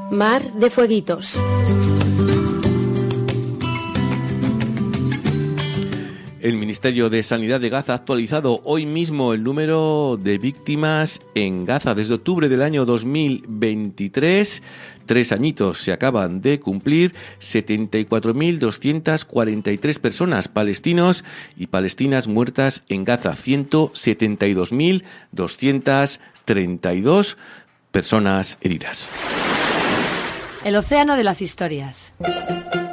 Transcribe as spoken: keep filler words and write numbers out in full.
Mar de fueguitos. El Ministerio de Sanidad de Gaza ha actualizado hoy mismo el número de víctimas en Gaza. Desde octubre del año dos mil veintitrés, tres añitos se acaban de cumplir, setenta y cuatro mil doscientas cuarenta y tres personas, palestinos y palestinas muertas en Gaza, ciento setenta y dos mil doscientas treinta y dos personas heridas. El océano de las historias.